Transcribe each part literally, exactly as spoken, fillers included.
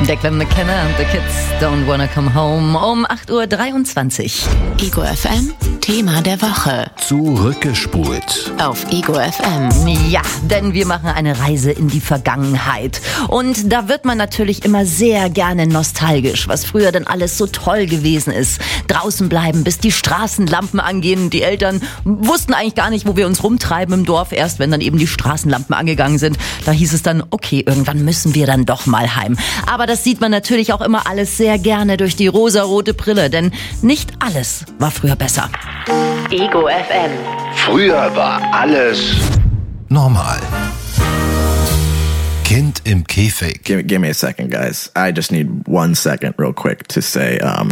Declan McKenna and the Kids Don't Wanna Come Home um acht Uhr dreiundzwanzig. Ego F M, Thema der Woche. Zurückgespult. Auf Ego F M. Ja, denn wir machen eine Reise in die Vergangenheit. Und da wird man natürlich immer sehr gerne nostalgisch, was früher denn alles so toll gewesen ist. Draußen bleiben, bis die Straßenlampen angehen. Die Eltern wussten eigentlich gar nicht, wo wir uns rumtreiben im Dorf. Erst wenn dann eben die Straßenlampen angegangen sind, da hieß es dann, okay, irgendwann müssen wir dann doch mal heim. Aber das sieht man natürlich auch immer alles sehr gerne durch die rosarote Brille, denn nicht alles war früher besser. Ego F M. Früher war alles normal. Kind im Käfig. Give, give me a second, guys. I just need one second real quick to say, um...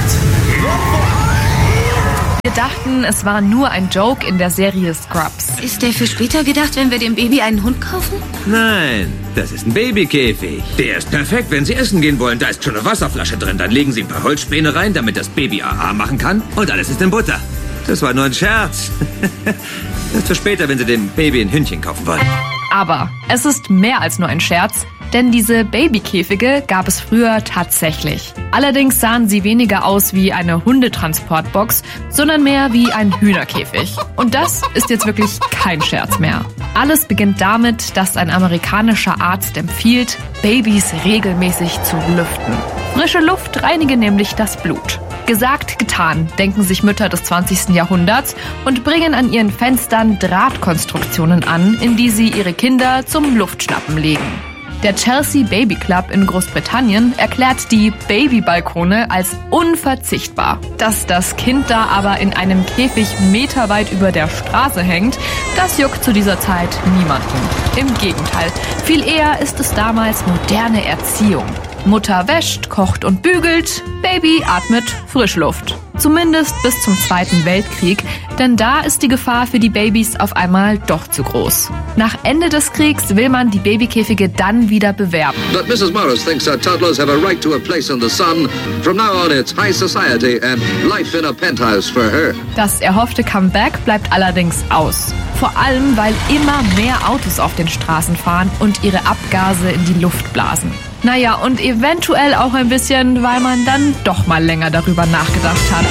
Wir dachten, es war nur ein Joke in der Serie Scrubs. Ist der für später gedacht, wenn wir dem Baby einen Hund kaufen? Nein, das ist ein Babykäfig. Der ist perfekt, wenn Sie essen gehen wollen. Da ist schon eine Wasserflasche drin. Dann legen Sie ein paar Holzspäne rein, damit das Baby A A machen kann. Und alles ist in Butter. Das war nur ein Scherz. Das ist für später, wenn Sie dem Baby ein Hündchen kaufen wollen. Aber es ist mehr als nur ein Scherz, denn diese Babykäfige gab es früher tatsächlich. Allerdings sahen sie weniger aus wie eine Hundetransportbox, sondern mehr wie ein Hühnerkäfig. Und das ist jetzt wirklich kein Scherz mehr. Alles beginnt damit, dass ein amerikanischer Arzt empfiehlt, Babys regelmäßig zu lüften. Frische Luft reinige nämlich das Blut. Gesagt, getan, denken sich Mütter des zwanzigsten Jahrhunderts und bringen an ihren Fenstern Drahtkonstruktionen an, in die sie ihre Kinder zum Luftschnappen legen. Der Chelsea Baby Club in Großbritannien erklärt die Babybalkone als unverzichtbar. Dass das Kind da aber in einem Käfig meterweit über der Straße hängt, das juckt zu dieser Zeit niemanden. Im Gegenteil, viel eher ist es damals moderne Erziehung. Mutter wäscht, kocht und bügelt, Baby atmet Frischluft. Zumindest bis zum Zweiten Weltkrieg, denn da ist die Gefahr für die Babys auf einmal doch zu groß. Nach Ende des Kriegs will man die Babykäfige dann wieder bewerben. But Missus Morris thinks her toddlers have a right to a place in the sun. From now on it's high society and life in a penthouse for her. Das erhoffte Comeback bleibt allerdings aus. Vor allem, weil immer mehr Autos auf den Straßen fahren und ihre Abgase in die Luft blasen. Naja, und eventuell auch ein bisschen, weil man dann doch mal länger darüber nachgedacht hat.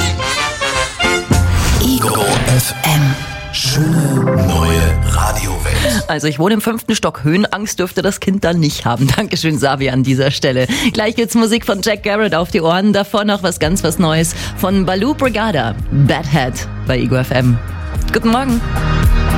Ego F M. Schöne neue Radiowelt. Also ich wohne im fünften Stock. Höhenangst dürfte das Kind dann nicht haben. Dankeschön, Savi, an dieser Stelle. Gleich gibt's Musik von Jack Garrett auf die Ohren. Davor noch was ganz was Neues von Baloo Brigada. Bad Head bei Ego F M. Guten Morgen.